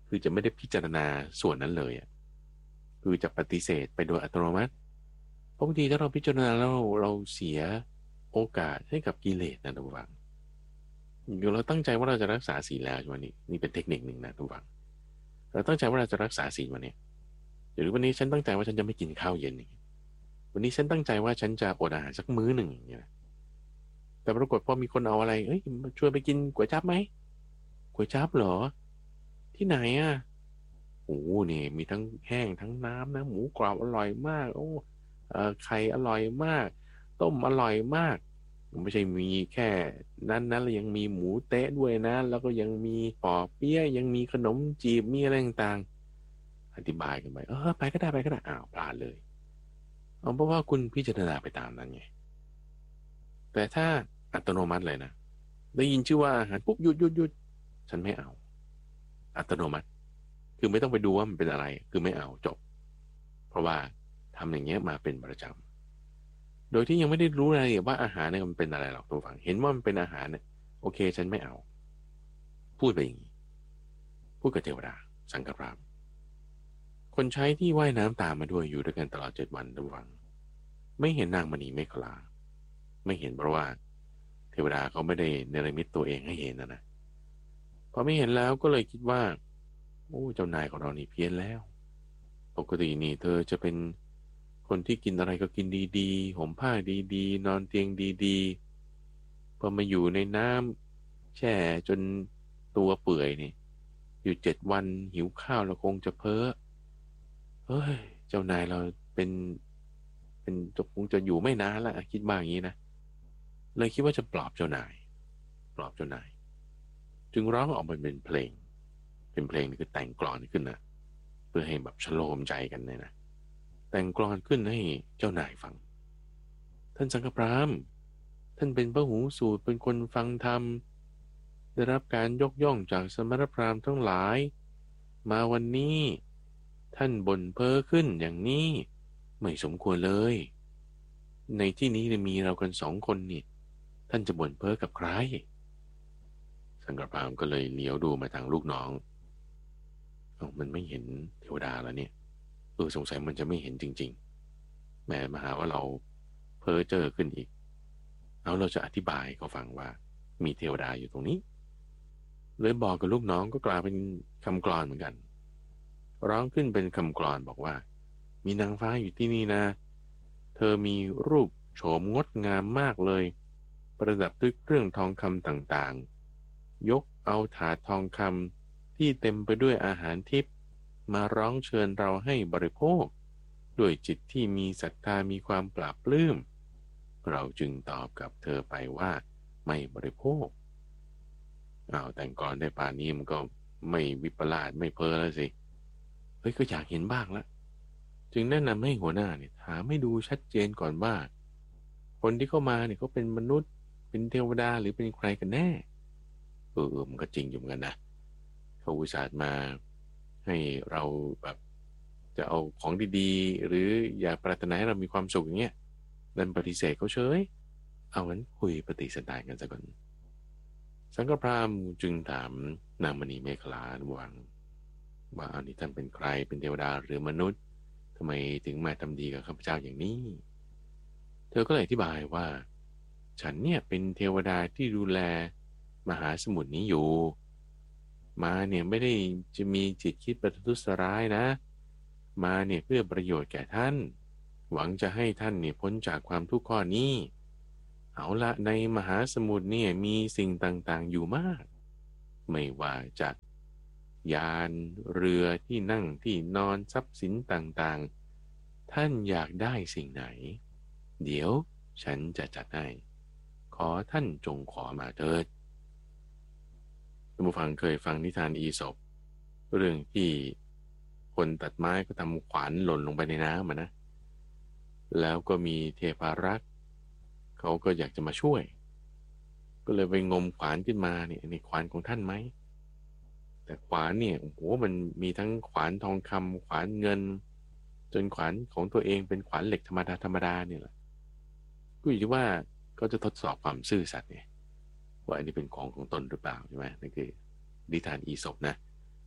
คือจะไม่ได้พิจารณาส่วนนั้นเลยคือจะปฏิเสธไปโดยอัตโนมัติเพราะบางทีถ้าเราพิจารณาแล้วเราเสียโอกาสให้กับกิเลสนะทุกฝังอยู่เราตั้งใจว่าเราจะรักษาศีลแล้วใช่ไหมนี่เป็นเทคนิคหนึ่งนะทุกฝังเราตั้งใจว่าเราจะรักษาศีลวันนี้หรือวันนี้ฉันตั้งใจว่าฉันจะไม่กินข้าวเย็นอย่างนี้วันนี้ฉันตั้งใจว่าฉันจะอดอาหารสักมื้อหนึ่งอย่างเงี้ยแต่ปรากฏพอมีคนเอาอะไรเอ้ยชวนไปกินก๋วยจั๊บไหมก๋วยจั๊บเหรอที่ไหนโอ้นี่มีทั้งแห้งทั้งน้ำนะหมูกรอบอร่อยมากโอ้ไข่อร่อยมากต้มอร่อยมากไม่ใช่มีแค่นั้นแล้วยังมีหมูเต๊ะด้วยนะแล้วก็ยังมีปอเปี๊ยะยังมีขนมจีบมีอะไรต่างๆอธิบายกันไปไปก็ได้ไปก็ได้อ้าวพลาดเลยเพราะว่าคุณพิจารณาไปตามนั้นไงแต่ถ้าอัตโนมัติเลยนะได้ยินชื่อว่าอาหารปุ๊บหยุดฉันไม่เอาอัตโนมัติคือไม่ต้องไปดูว่ามันเป็นอะไรคือไม่เอาจบเพราะว่าทำอย่างเงี้ยมาเป็นประจำโดยที่ยังไม่ได้รู้รายละเอียดว่าอาหารเนี่ยมันเป็นอะไรหรอกตัวฝังเห็นว่ามันเป็นอาหารเนี่ยโอเคฉันไม่เอาพูดไปอย่างนี้พูดกับเทวดาสังกัปรามคนใช้ที่ว่ายน้ำตามมาด้วยอยู่ด้วยกันตลอด7 วันตัวฝังไม่เห็นนางมณีเมขลาไม่เห็นเพราะว่าเทวดาเขาไม่ได้เนรมิตตัวเองให้เห็นนะพอไม่เห็นแล้วก็เลยคิดว่าโอ้เจ้านายของเรานี่เพี้ยนแล้วปกตินี่เธอจะเป็นคนที่กินอะไรก็กินดีๆห่มผ้าดีๆนอนเตียงดีๆพอมาอยู่ในน้ำแช่จนตัวเปื่อยนี่อยู่7 วันหิวข้าวแล้วคงจะเพ้อเฮ้ยเจ้านายเราเป็นจะคงจะอยู่ไม่นานละคิดมาอย่างนี้นะเลยคิดว่าจะปลอบเจ้านายปลอบเจ้านายจึงร้องออกมาเป็นเพลงเป็นเพลงนี่คือแต่งกลอนขึ้นนะเพื่อให้แบบชโลมใจกันเลยนะแต่งกลอนขึ้นให้เจ้านายฟังท่านสังฆพราหมณ์ท่านเป็นพหูสูตรเป็นคนฟังธรรมได้รับการยกย่องจากสมณพราหมณ์ทั้งหลายมาวันนี้ท่านบ่นเพ้อขึ้นอย่างนี้ไม่สมควรเลยในที่นี้มีเรากัน2 คนนี่ท่านจะบ่นเพ้อกับใครสังฆพราหมณ์ก็เลยเลี้ยวดูมาทางลูกน้องมันไม่เห็นเทวดาแล้วเนี่ยสงสัยมันจะไม่เห็นจริงๆแม้มาหาว่าเราเพ้อเจ้อขึ้นอีกเอาเราจะอธิบายเขาฟังว่ามีเทวดาอยู่ตรงนี้เลยบอกกับลูกน้องก็กลายเป็นคำกลอนเหมือนกันร้องขึ้นเป็นคำกลอนบอกว่ามีนางฟ้าอยู่ที่นี่นะเธอมีรูปโฉมงดงามมากเลยประดับด้วยเครื่องทองคำต่างๆยกเอาถาดทองคำที่เต็มไปด้วยอาหารทิพย์มาร้องเชิญเราให้บริโภคด้วยจิตที่มีศรัทธามีความปราบปลื้มเราจึงตอบกับเธอไปว่าไม่บริโภคแต่งก่อนได้ป่านนี้มันก็ไม่วิปลาสไม่เพ้อแล้วสิเฮ้ยก็อยากเห็นบ้างละจึงแนะนำให้หัวหน้าเนี่ยถามให้ดูชัดเจนก่อนว่าคนที่เข้ามาเนี่ยเขาเป็นมนุษย์เป็นเทวดาหรือเป็นใครกันแน่มันก็จริงอยู่เหมือนกันนะเขาอุตส่าห์มาให้เราแบบจะเอาของดีๆหรืออยากปรารถนาให้เรามีความสุขอย่างเงี้ยดันปฏิเสธเขาเฉยเอางั้นคุยปฏิสันดานกันซะก่อนสังฆพราหมณ์จึงถามนางมณีเมขลาว่าอันนี้ท่านเป็นใครเป็นเทวดาหรือมนุษย์ทำไมถึงมาทำดีกับข้าพเจ้าอย่างนี้เธอก็เลยอธิบายว่าฉันเนี่ยเป็นเทวดาที่ดูแลมหาสมุทรนี้อยู่มาเนี่ยไม่ได้จะมีจิตคิดประทุษร้ายนะมาเนี่ยเพื่อประโยชน์แก่ท่านหวังจะให้ท่านเนี่ยพ้นจากความทุกข์ข้อนี้เอาละในมหาสมุทรเนี่ยมีสิ่งต่างๆอยู่มากไม่ว่าจะยานเรือที่นั่งที่นอนทรัพย์สินต่างๆท่านอยากได้สิ่งไหนเดี๋ยวฉันจะจัดให้ขอท่านจงขอมาเถิดท่านผู้ฟังเคยฟังนิทานอีสปเรื่องที่คนตัดไม้ก็ทำขวานหล่นลงไปในน้ำนะแล้วก็มีเทพารักษ์เขาก็อยากจะมาช่วยก็เลยไปงมขวานขึ้นมาเนี่ยในขวานของท่านไหมแต่ขวานเนี่ยโอ้โหมันมีทั้งขวานทองคำขวานเงินจนขวานของตัวเองเป็นขวานเหล็กธรรมดาเนี่ยแหละก็อยู่ที่ว่าก็จะทดสอบความซื่อสัตย์เนี่ยว่าอันนี้เป็นของตนหรือเปล่าใช่ไหมนั่นคือนิทานอีสปนะ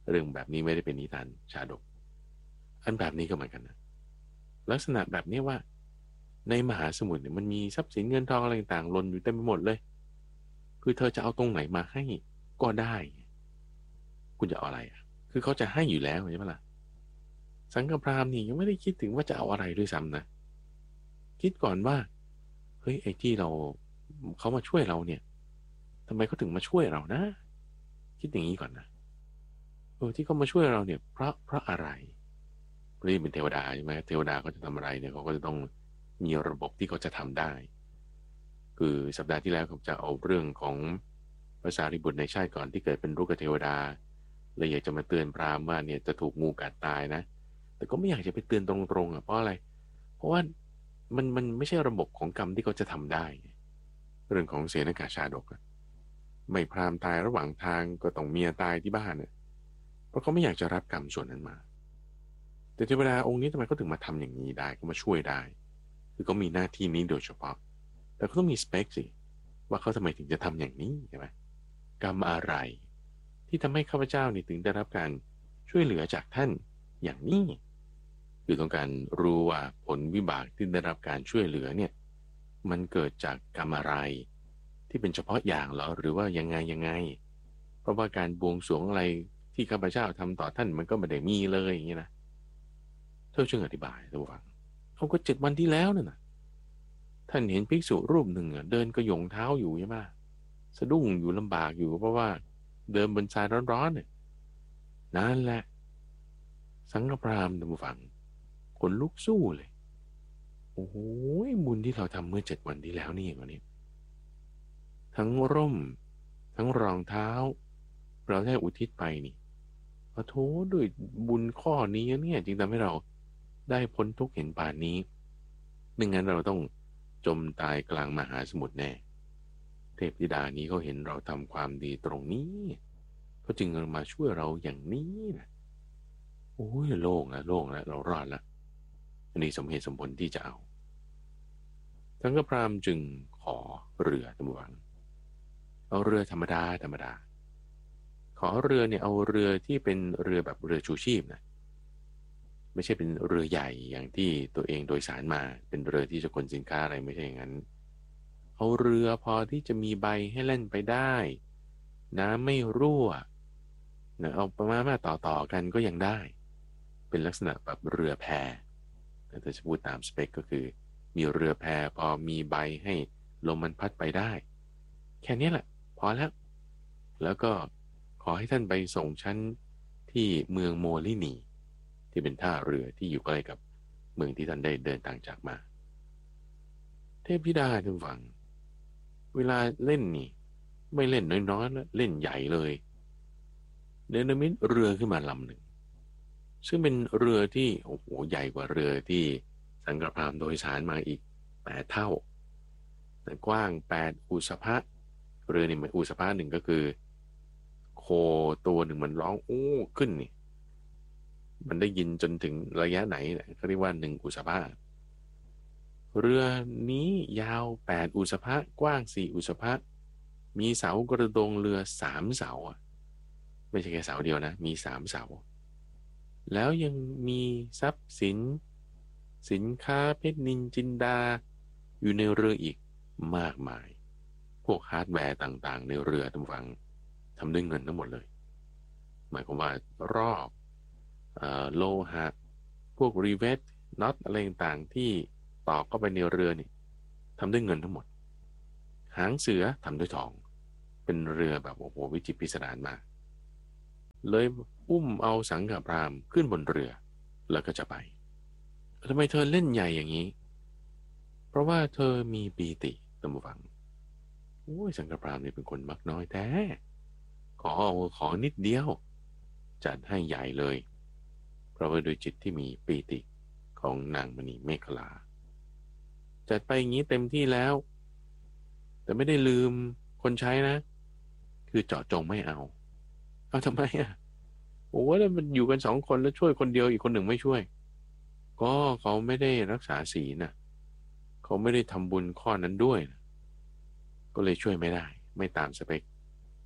เรื่องแบบนี้ไม่ได้เป็นนิทานชาดกอันแบบนี้ก็เหมือนกันนะลักษณะแบบนี้ว่าในมหาสมุทรเนี่ยมันมีทรัพย์สินเงินทองอะไรต่างๆหล่นอยู่เต็มไปหมดเลยคือเธอจะเอาตรงไหนมาให้ก็ได้คุณจะเอาอะไรอ่ะคือเขาจะให้อยู่แล้วใช่ไหมล่ะสังฆพราหมณ์นี่ยังไม่ได้คิดถึงว่าจะเอาอะไรด้วยซ้ำนะคิดก่อนว่าเฮ้ยไอ้ที่เราเขามาช่วยเราเนี่ยทำไมเขาถึงมาช่วยเรานะคิดอย่างนี้ก่อนนะที่เขามาช่วยเราเนี่ยเพราะอะไรนี่เป็นเทวดาใช่ไหมเทวดาเขาจะทำอะไรเนี่ยเขาก็จะต้องมีระบบที่เขาจะทำได้คือสัปดาห์ที่แล้วผมจะเอาเรื่องของพระสารีบุตรในชาติก่อนที่เกิดเป็นลูกเทวดาเลยอยากจะมาเตือนพราหมณ์ว่าเนี่ยจะถูกงูกัดตายนะแต่ก็ไม่อยากจะไปเตือนตรงๆอ่ะเพราะอะไรเพราะว่ามันไม่ใช่ระบบของกรรมที่เขาจะทำได้เรื่องของเสนากาชาดกไม่พราหมณ์ตายระหว่างทางก็ต้องเมียตายที่บ้านเนี่ยเพราะเขาไม่อยากจะรับกรรมส่วนนั้นมาแต่เทวดาองค์นี้ทำไมเขาถึงมาทำอย่างนี้ได้เขามาช่วยได้คือเขามีหน้าที่นี้โดยเฉพาะแต่เขาต้องมีสเปคสิว่าเขาทำไมถึงจะทำอย่างนี้ใช่ไหมกรรมอะไรที่ทำให้ข้าพเจ้านี่ถึงได้รับการช่วยเหลือจากท่านอย่างนี้คือต้องการรู้ว่าผลวิบากที่ได้รับการช่วยเหลือเนี่ยมันเกิดจากกรรมอะไรที่เป็นเฉพาะอย่างเหรอหรือว่ายังไงเพราะว่าการบวงสรวงอะไรที่ข้าพเจ้าทำต่อท่านมันก็ไม่ได้มีเลยอย่างนี้นะเธอช่วยอธิบายระหว่างเขาก็7 วันที่แล้วน่ะท่านเห็นภิกษุรูปหนึ่งเดินกระหยงเท้าอยู่ใช่ไหมสะดุ้งอยู่ลำบากอยู่เพราะว่าเดินบนทรายร้อนๆเนี่ยนั่นแหละสังฆพราหมณ์ท่านผู้ฟังขนลุกสู้เลยโอ้โหบุญที่เราทำเมื่อ7 วันที่แล้วนี่เองวะเนี่ยทั้งร่มทั้งรองเท้าเราได้อุทิศไปนี่ขอโทษด้วยบุญข้อนี้เนี่ยจึงทำให้เราได้พ้นทุกข์เห็นป่านนี้ไม่งั้นเราต้องจมตายกลางมหาสมุทรแน่เทพธิดานี้เขาเห็นเราทำความดีตรงนี้เขาจึงมาช่วยเราอย่างนี้นะโอ้ยโล่งแล้วเรารอดแล้วอันนี้สมเหตุสมผลที่จะเอาสังฆพราหมณ์จึงขอเรือตำรวจเอาเรือธรรมดาขอเรือเนี่ยเอาเรือที่เป็นเรือแบบเรือชูชีพนะไม่ใช่เป็นเรือใหญ่อย่างที่ตัวเองโดยสารมาเป็นเรือที่จะขนสินค้าอะไรไม่ใช่อย่างนั้นเอาเรือพอที่จะมีใบให้เล่นไปได้น้ำไม่รั่วนะเอาประมาณว่าต่อกันก็ยังได้เป็นลักษณะแบบเรือแพแต่ถ้าจะพูดตามสเปคก็คือมีเรือแพพอมีใบให้ลมมันพัดไปได้แค่นี้แหละพอแล้วก็ขอให้ท่านไปส่งฉันที่เมืองโมลินีที่เป็นท่าเรือที่อยู่ใกล้กับเมืองที่ท่านได้เดินทางจากมาเทพธิดาท่านฟังเวลาเล่นนี่ไม่เล่นน้อยๆแล้วเล่นใหญ่เลยเนรมิตเรือขึ้นมาลำหนึ่งซึ่งเป็นเรือที่โอ้โหใหญ่กว่าเรือที่สังฆพราหมณ์โดยสารมาอีก8 เท่าแต่กว้าง8 อุสภะเรือนี่มันอุสภะหนึ่งก็คือโคตัวหนึ่งมันร้องโอ้ขึ้นนี่มันได้ยินจนถึงระยะไหนเขาเรียกว่า1 อุสภะเรือนี้ยาว8 อุสภะกว้าง4 อุสภะมีเสากระโดงเรือ3 เสาไม่ใช่แค่เสาเดียวนะมี3 เสาแล้วยังมีทรัพย์สินสินค้าเพชรนินจินดาอยู่ในเรืออีกมากมายพวกฮาร์ดแวร์ต่างๆในเรือทำฟังทำด้วยเงินทั้งหมดเลยหมายความว่ารอบโลหะพวกรีเวทน็อตอะไรต่างๆที่ต่อเข้าไปในเรือนี่ทำด้วยเงินทั้งหมดหางเสือทำด้วยทองเป็นเรือแบบโอ้โหวิจิตรพิสดารมากเลยอุ้มเอาสังฆพราหมณ์ขึ้นบนเรือแล้วก็จะไปทำไมเธอเล่นใหญ่อย่างนี้เพราะว่าเธอมีปีติตามฟังโอ้ยสังฆพราหมณ์นี่เป็นคนมักน้อยแท้ขอนิดเดียวจัดให้ใหญ่เลยเพราะว่าโดยจิตที่มีปีติของนางมณีเมขลาจัดไปอย่างนี้เต็มที่แล้วแต่ไม่ได้ลืมคนใช้นะคือเจาะจงไม่เอาทำไมโอ้แล้วมันอยู่กัน2 คนแล้วช่วยคนเดียวอีกคนหนึ่งไม่ช่วยก็เขาไม่ได้รักษาศีลเขาไม่ได้ทำบุญข้อนั้นด้วยนะก็เลยช่วยไม่ได้ไม่ตามสเปค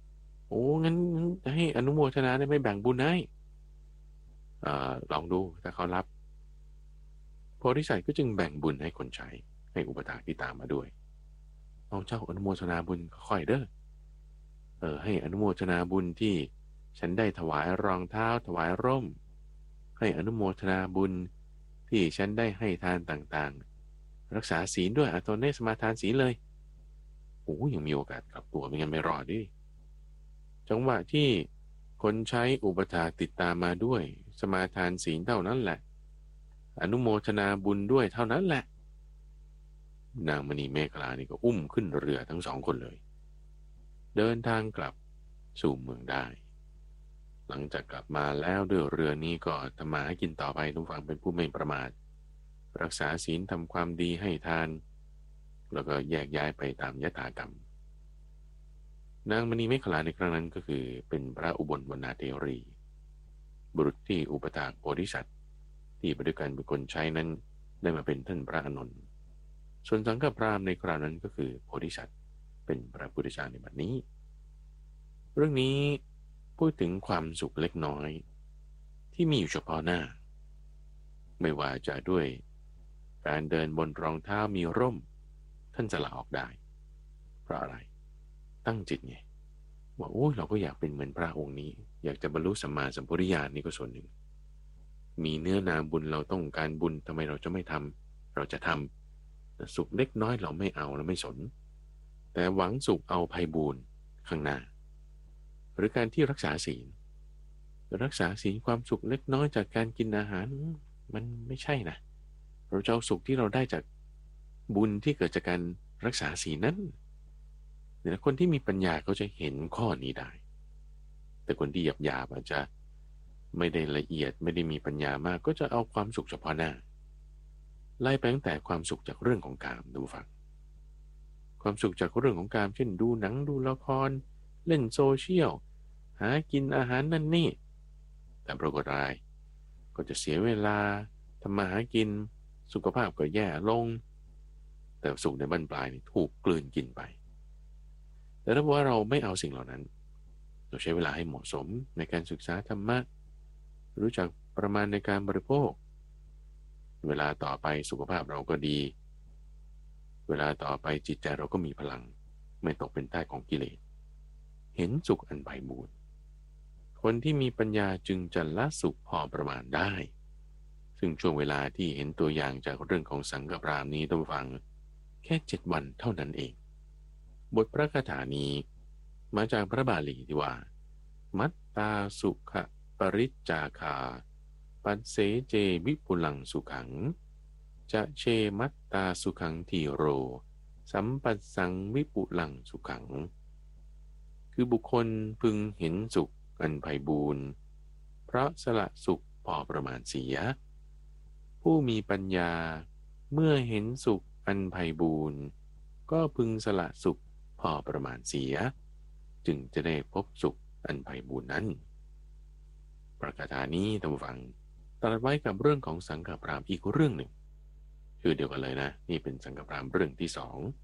โอ้งั้นจะให้อนุโมทนาได้ไหมแบ่งบุญให้ลองดูถ้าเขารับโพธิสัตว์ก็จึงแบ่งบุญให้คนใช้ให้อุปถากที่ตามมาด้วยเอาเจ้าอนุโมทนาบุญค่อยเด้อให้อนุโมทนาบุญที่ฉันได้ถวายรองเท้าถวายร่มให้อนุโมทนาบุญที่ฉันได้ให้ทานต่างๆรักษาศีลด้วยตนได้สมาทานศีลเลยโอ้ยังมีโอกาสกลับตัวไม่งั้นไม่รอดดิจังหวะที่คนใช้อุปถากติดตามมาด้วยสมาทานศีลเท่านั้นแหละอนุโมทนาบุญด้วยเท่านั้นแหละนางมณีเมขลานี่ก็อุ้มขึ้นเรือทั้งสองคนเลยเดินทางกลับสู่เมืองได้หลังจากกลับมาแล้วด้วยเรือนี้ก็ทำมาให้กินต่อไปทุกฝั่งเป็นผู้ไม่ประมาทรักษาศีลทำความดีให้ทานแล้วก็แยกย้ายไปตามยถากรรมนางมณีเมขลาในครั้งนั้นก็คือเป็นพระอุบลวรรณเทรีบุรุษที่อุปถากโพธิสัตว์ที่บริการเป็นคนใช้นั้นได้มาเป็นท่านพระอานนท์ส่วนสังฆพราหมณ์ในคราวนั้นก็คือโพธิสัตว์เป็นพระพุทธเจ้าในบัดนี้เรื่องนี้พูดถึงความสุขเล็กน้อยที่มีอยู่เฉพาะหน้าไม่ว่าจะด้วยการเดินบนรองเท้ามีร่มท่านจะละออกได้เพราะอะไรตั้งจิตไงว่าโอ้ยเราก็อยากเป็นเหมือนพระองค์นี้อยากจะบรรลุสัมมาสัมพุทธญาณนี่ก็ส่วนหนึ่งมีเนื้อนาบุญเราต้องการบุญทำไมเราจะไม่ทำเราจะทำสุขเล็กน้อยเราไม่เอาเราไม่สนแต่หวังสุขเอาภัยบูญข้างหน้าหรือการที่รักษาศีลความสุขเล็กน้อยจากการกินอาหารมันไม่ใช่นะเราจะเอาสุขที่เราได้จากบุญที่เกิดจากการรักษาศีลนั้นเนี่ยคนที่มีปัญญาเขาจะเห็นข้อนี้ได้แต่คนที่หยาบอาจจะไม่ได้ละเอียดไม่ได้มีปัญญามากก็จะเอาความสุขเฉพาะหน้าไล่ไปตั้งแต่ความสุขจากเรื่องของกามดูฟังความสุขจากเรื่องของกามเช่นดูหนังดูละครเล่นโซเชียลหากินอาหารนั่นนี่แต่ปรากฏอะไรก็จะเสียเวลาทำมาหากินสุขภาพก็แย่ลงแต่สุขในบั้นปลายนี่ถูกกลืนกินไปแต่ถ้าว่าเราไม่เอาสิ่งเหล่านั้นเราใช้เวลาให้เหมาะสมในการศึกษาธรรมะรู้จักประมาณในการบริโภคเวลาต่อไปสุขภาพเราก็ดีเวลาต่อไปจิตใจเราก็มีพลังไม่ตกเป็นใต้ของกิเลสเห็นสุขอันไพบูลย์คนที่มีปัญญาจึงจะละสุขพอประมาณได้ซึ่งช่วงเวลาที่เห็นตัวอย่างจากเรื่องของสังฆพราหมณ์นี้ต้องฟังแค่7 วันเท่านั้นเองบทพระคาถานี้มาจากพระบาลีที่ว่ามัตตาสุขปริจจาคาปัสเสเจวิปุลังสุขังจะเชมัตตาสุขังทีโรสัมปัสสังวิปุลังสุขังคือบุคคลพึงเห็นสุขอันไพบูรณ์เพราะสละสุขพอประมาณเสียผู้มีปัญญาเมื่อเห็นสุขอันไพบูรณ์ก็พึงสละสุขพอประมาณเสียจึงจะได้พบสุขอันไพบูรณ์นั้นประกาศนี้ท่านผู้ฟังตรัสไว้กับเรื่องของสังฆพราหมณ์อีกเรื่องหนึ่งคือเดียวกันเลยนะนี่เป็นสังฆพราหมณ์เรื่องที่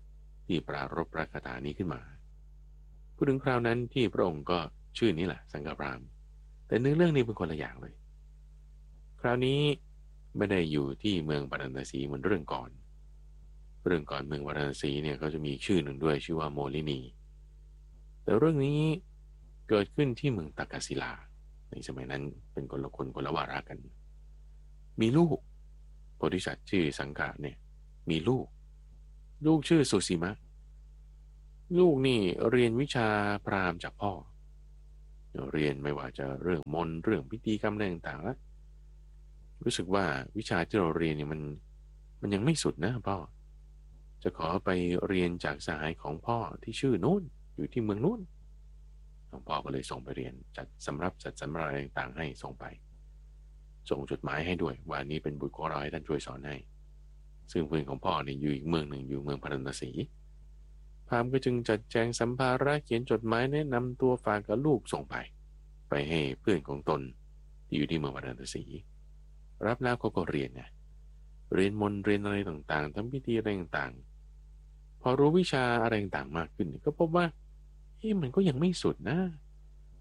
2ที่ปรารภพระคาถานี้ขึ้นมาพูดถึงคราวนั้นที่พระองค์ก็ชื่อนี้แหละสังฆพราหมณ์แต่เนื้อเรื่องนี้เป็นคนละอย่างเลยคราวนี้ไม่ได้อยู่ที่เมืองปาราณสีเหมือนเรื่องก่อนเมืองปาราณสีเนี่ยเขาจะมีชื่อหนึ่งด้วยชื่อว่าโมลินีแต่เรื่องนี้เกิดขึ้นที่เมืองตักกศิลาในสมัยนั้นเป็นคนละคนคนละวาระกันมีลูกโพธิสัตว์ชื่อสังฆะเนี่ยมีลูกชื่อสุสีมะลูกนี่เรียนวิชาพราหมณ์จากพ่อเรียนไม่ว่าจะเรื่องมนต์เรื่องพิธีกรรมอะไรต่างๆแล้วรู้สึกว่าวิชาที่เราเรียนเนี่ยมันยังไม่สุดนะพ่อจะขอไปเรียนจากสหายของพ่อที่ชื่อนู้นอยู่ที่เมืองนู้นพ่อก็เลยส่งไปเรียนจัดสำรับจัดสำรับอะไรต่างๆให้ส่งไปส่งจดหมายให้ด้วยว่านี้เป็นบุตรของเราให้ท่านช่วยสอนให้ซึ่งเพื่อนของพ่อเนี่ยอยู่อีกเมืองหนึ่งอยู่เมืองพาราณสีพราหมณ์ก็จึงจัดแจงสัมภาระเขียนจดหมายแนะนำตัวฝากกับลูกส่งไปให้เพื่อนของตนที่อยู่ที่เมืองพาราณสีรับแล้วเขาก็เรียนไงเรียนมนต์เรียนอะไรต่างๆทำพิธีอะไรต่างๆพอรู้วิชาอะไรต่างๆมากขึ้นก็พบว่ามันก็ยังไม่สุดนะ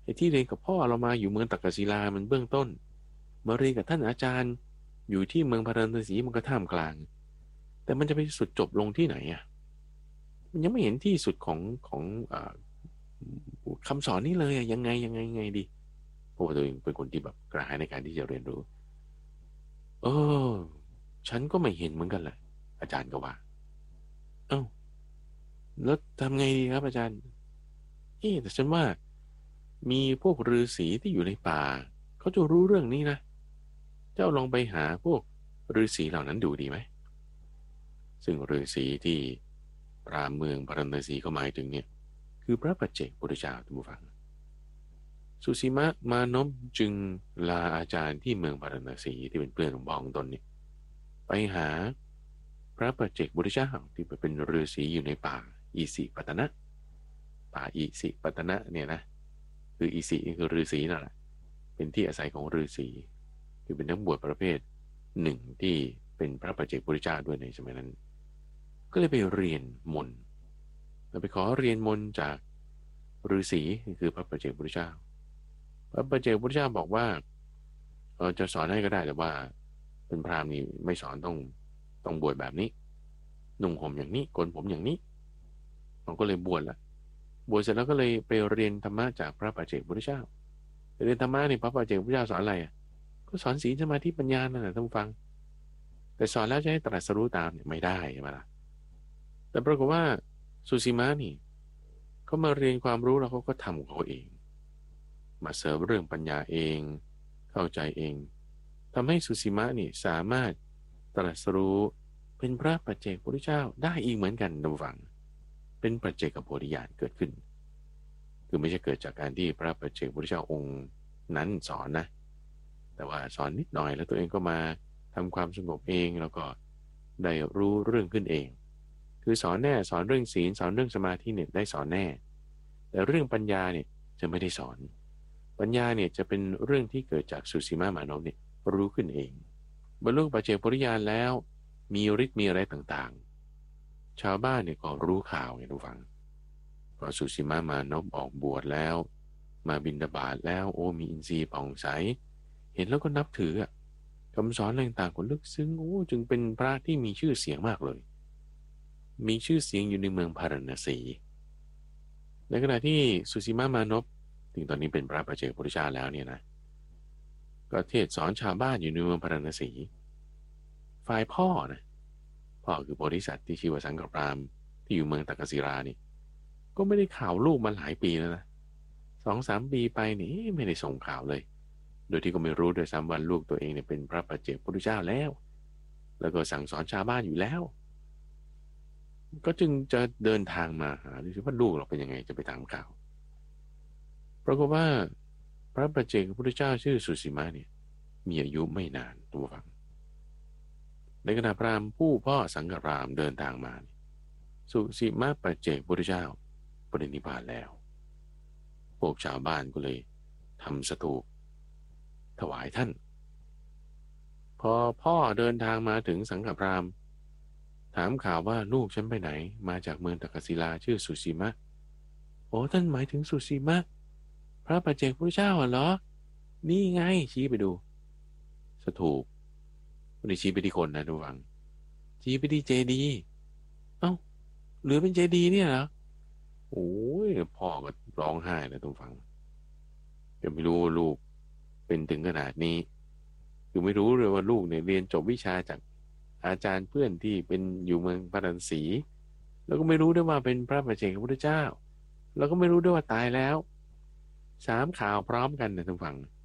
ไอ้ที่เรียนกับพ่อเรามาอยู่เมืองตักกศิลามันเบื้องต้นมาเรียนกับท่านอาจารย์อยู่ที่เมืองพาราณสีมันก็ท่ามกลางแต่มันจะไปสุดจบลงที่ไหนอ่ะมันยังไม่เห็นที่สุดของคำสอนนี่เลยอะยังไงดีเพราะว่าตัวเองเป็นคนที่แบบกระหายในการที่จะเรียนรู้เออฉันก็ไม่เห็นเหมือนกันแหละอาจารย์ก็ว่าเอ้าแล้วทำไงดีครับอาจารย์แต่ฉันว่ามีพวกฤาษีที่อยู่ในป่าเขาจะรู้เรื่องนี้นะเจ้าลองไปหาพวกฤาษีเหล่านั้นดูดีไหมซึ่งฤาษีที่ปราเมืองพาราณสีเขาหมายถึงเนี่ยคือพระปัจเจกพุทธเจ้าท่านผู้ฟังสุสีมะมานพจึงลาอาจารย์ที่เมืองพาราณสีที่เป็นเพื่อนของพ่อของตนเนี่ยไปหาพระปัจเจกพุทธเจ้าที่ไปเป็นฤาษีอยู่ในป่าอิสิปตนะป่าอิสิปตนะเนี่ยนะคืออิสินี่คือฤาษีนั่นแหละเป็นที่อาศัยของฤาษีคือเป็นนักบวชประเภทหนึ่งที่เป็นพระปัจเจกพุทธเจ้าด้วยในสมัยนั้นก็เลยไปเรียนมนต์เราไปขอเรียนมนต์จากฤาษีคือพระปัจเจกพุทธเจ้าพระปัจเจกพุทธเจ้าบอกว่าจะสอนให้ก็ได้แต่ว่าเป็นพราหมณ์นี่ไม่สอนต้องบวชแบบนี้นุ่งห่มอย่างนี้โกนผมอย่างนี้เราก็เลยบวชละบวชเสร็จแล้วก็เลยไปเรียนธรรมะจากพระปัจเจกพุทธเจ้าเรียนธรรมะนี่พระปัจเจกพุทธเจ้าสอนอะไรอ่ะก็สอนศีลสมาธิปัญญานั่นแหละท่านฟังแต่สอนแล้วจะให้ตรัสรู้ตามเนี่ยไม่ได้ใช่ไหมล่ะแต่ปรากฏว่าสุสีมานี่เขามาเรียนความรู้แล้วเขาก็ทำของเขาเองมาเสริมเรื่องปัญญาเองเข้าใจเองทำให้สุสีมะนี่สามารถตรัสรู้เป็นพระปัจเจกพุทธเจ้าได้อีกเหมือนกันท่านฟังเป็นปัจเจกโพธิญาณเกิดขึ้นคือไม่ใช่เกิดจากการที่พระปัจเจกพุทธเจ้าองค์นั้นสอนนะแต่ว่าสอนนิดหน่อยแล้วตัวเองก็มาทำความสงบเองแล้วก็ได้รู้เรื่องขึ้นเองคือสอนแน่สอนเรื่องศีลสอนเรื่องสมาธิเนี่ยได้สอนแน่แต่เรื่องปัญญาเนี่ยจะไม่ได้สอนปัญญาเนี่ยจะเป็นเรื่องที่เกิดจากสุสีมามานพเนี่ยรู้ขึ้นเองบรรลุปัจเจกโพธิญาณแล้วมีฤทธิ์มีอะไรต่างๆชาวบ้านเนี่ยก็รู้ข่าวไงทุกฝังพอสุสีมามานพออกบวชแล้วมาบิณฑบาตแล้วโอ้มีอินทรีย์ผ่องใสเห็นแล้วก็นับถือคำสอนอะไรต่างๆก็ลึกซึ้งโอ้จึงเป็นพระที่มีชื่อเสียงมากเลยมีชื่อเสียงอยู่ในเมืองพาราณสีในขณะที่สุสีมามานพถึงตอนนี้เป็นพระปัจเจกพุทธเจ้าแล้วเนี่ยนะก็เทศสอนชาวบ้านอยู่ในเมืองพาราณสีฝ่ายพ่อนะพ่อคือโพธิสัตว์ที่ชื่อว่าสังฆปรามที่อยู่เมืองตักกศิรานี่ก็ไม่ได้ข่าวลูกมาหลายปีแล้วนะ2-3 ปีไปนี่ไม่ได้ส่งข่าวเลยโดยที่ก็ไม่รู้โดยซ้ำวันลูกตัวเองเนี่ยเป็นพระปัจเจกพุทธเจ้าแล้วก็สั่งสอนชาวบ้านอยู่แล้วก็จึงจะเดินทางมาหาดูสิว่าลูกเราเป็นยังไงจะไปตามข่าวปรากฏว่าพระปัจเจกพุทธเจ้าชื่อสุสีมาเนี่ยมีอายุไม่นานตัวฟังในขณะพราหมณ์ผู้พ่อสังฆรามเดินทางมาสุสีมาปัจเจกพุทธเจ้าปรินิพพานแล้วพวกชาวบ้านก็เลยทำสถูปถวายท่านพอพ่อเดินทางมาถึงสังฆพราหมณ์ถามข่าวว่าลูกฉันไปไหนมาจากเมืองตักกศิลาชื่อสุสีมะโอ้ท่านหมายถึงสุสีมะพระปัจเจกพุทธเจ้าเหรอนี่ไงชี้ไปดูสถูปไม่ได้ชี้ไปที่คนนะทุกฝังชี้ไปที่เจดีย์เอ้าหรือเป็นเจดีย์เนี่ยเหรอโอ้ยพ่อก็ร้องไห้เลยทุกฝังยังไม่รู้ว่าลูกเป็นถึงขนาดนี้คือไม่รู้เลยว่าลูกเนี่ยเรียนจบวิชาจากอาจารย์เพื่อนที่เป็นอยู่เมืองพาราณสีแล้วก็ไม่รู้ด้วยว่าเป็นพระปัจเจกพุทธเจ้าแล้วก็ไม่รู้ด้วยว่าตายแล้ว3 ข่าวพร้อมกันนะทุกฝั่ง